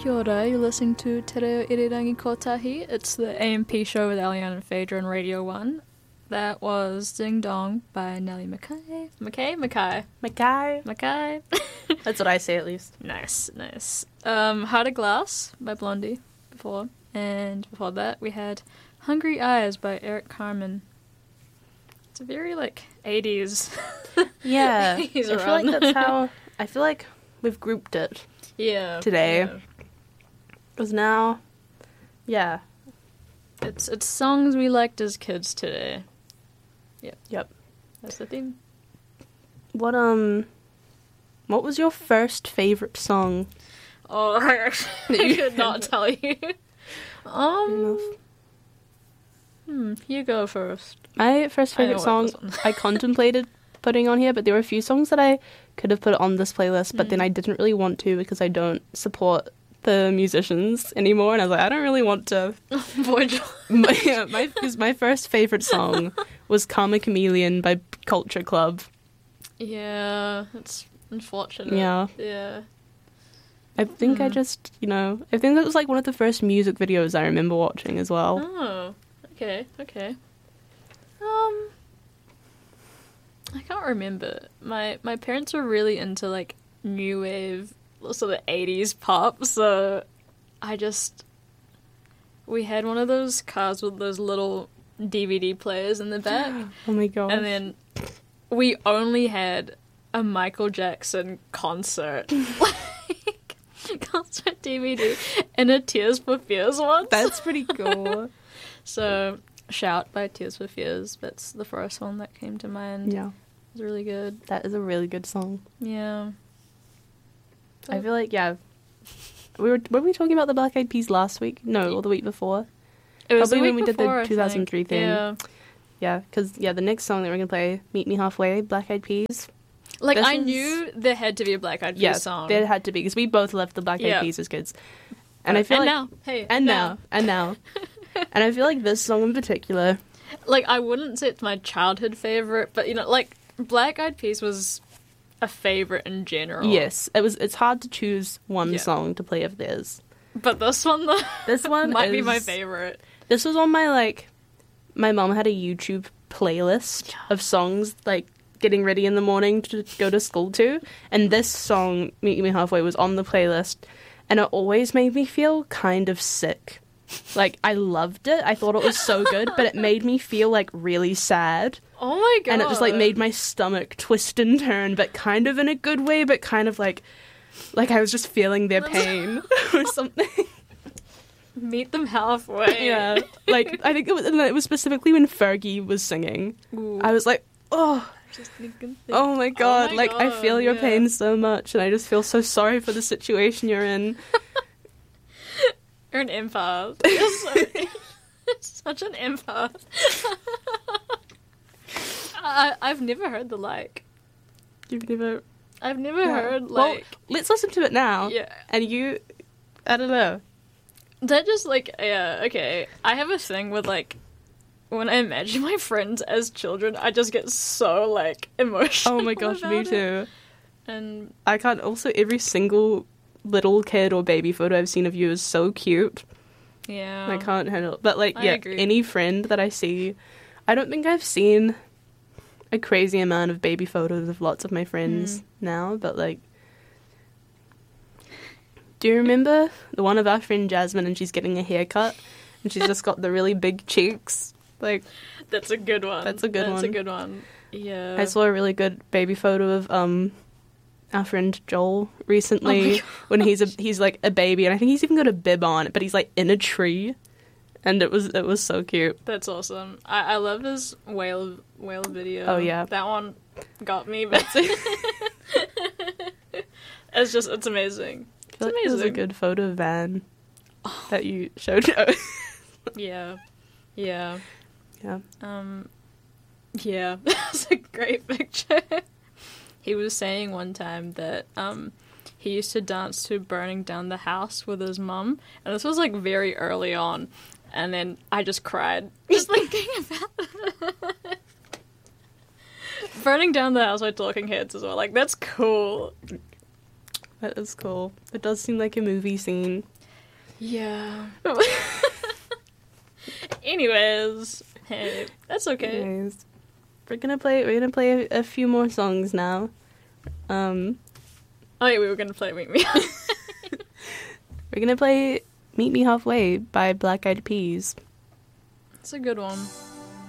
Kia ora, you're listening to Te Reo Irirangi Kotahi. It's the AMP show with Aliane and Phaedra on Radio 1. That was Ding Dong by Nellie Mackay. Mackay. That's what I say, at least. Nice. Heart of Glass by Blondie before. And before that, we had Hungry Eyes by Eric Carmen. It's a very, 80s. Yeah. 80s I feel like that's how... I feel like we've grouped it. Yeah. Today. Yeah. Because now... Yeah. It's songs we liked as kids today. Yep. That's the theme. What was your first favourite song? Oh, I actually could not tell you. You go first. My first favourite song I contemplated putting on here, but there were a few songs that I could have put on this playlist, but then I didn't really want to because I don't support the musicians anymore, and I was like, I don't really want to. My first favourite song was Karma Chameleon by Culture Club. Yeah, it's unfortunate. Yeah. I think I just, I think that was one of the first music videos I remember watching as well. Oh, okay. I can't remember. My parents were really into new wave, sort of 80s pop, so we had one of those cars with those little DVD players in the back. Oh my god. And then we only had a Michael Jackson concert. Concert DVD and a Tears for Fears one. That's pretty cool. So, Shout by Tears for Fears. That's the first one that came to mind. Yeah. It's really good. That is a really good song. Yeah. I feel like, were we talking about the Black Eyed Peas last week? No, or the week before? It was probably the week when we before, did the 2003 thing. Yeah. Yeah, because, the next song that we're going to play, Meet Me Halfway, Black Eyed Peas. I knew there had to be a Black Eyed Peas song. Yeah, there had to be, because we both loved the Black Eyed Peas as kids. And I feel now. And now. And I feel like this song in particular... I wouldn't say it's my childhood favourite, but, Black Eyed Peas was a favourite in general. Yes, it's hard to choose one song to play of theirs. But this one, though, this one might be my favourite. This was on my, my mom had a YouTube playlist of songs, getting ready in the morning to go to school to, and this song, Meet Me Halfway, was on the playlist, and it always made me feel kind of sick. I loved it, I thought it was so good, but it made me feel, really sad. Oh my god. And it just, made my stomach twist and turn, but kind of in a good way, but kind of like I was just feeling their pain or something. Meet them halfway. Yeah. I think it was specifically when Fergie was singing. Ooh. I was like, oh... Oh my god, I feel your pain so much, and I just feel so sorry for the situation you're in. You're an empath. You're such an empath. I've never heard the like. You've never... I've never heard, Well, let's listen to it now. Yeah. And I don't know. That just, yeah, okay. I have a thing with, when I imagine my friends as children, I just get so, emotional. Oh my gosh, me too. And I can't... Also, every single little kid or baby photo I've seen of you is so cute. yeah. I can't handle it. But, I agree. any friend that I see... I don't think I've seen a crazy amount of baby photos of lots of my friends now, but, do you remember the one of our friend Jasmine, and she's getting a haircut, and she's just got the really big cheeks? That's a good one. That's a good one. Yeah. I saw a really good baby photo of our friend Joel recently when he's a baby, and I think he's even got a bib on, but he's in a tree, and it was so cute. That's awesome. I love his whale video. Oh yeah, that one got me. But it's amazing. It's amazing. It was a good photo van that you showed. Yeah. Yeah. Yeah. That's a great picture. He was saying one time that he used to dance to Burning Down the House with his mum, and this was very early on, and then I just cried just thinking about it. Burning Down the House by Talking Heads as well. That's cool. That is cool. It does seem like a movie scene. Yeah. Anyways, hey, that's okay. Anyways, we're gonna play a few more songs now. Oh yeah, we were gonna play Meet Me. We're gonna play Meet Me Halfway by Black Eyed Peas. It's a good one.